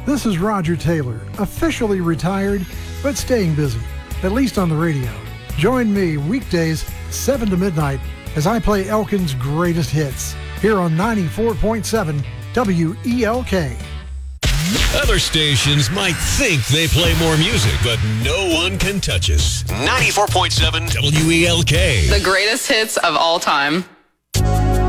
This is Roger Taylor, officially retired, but staying busy, at least on the radio. Join me weekdays, 7 to midnight, as I play Elkin's greatest hits, here on 94.7 WELK. Other stations might think they play more music, but no one can touch us. 94.7 WELK. The greatest hits of all time.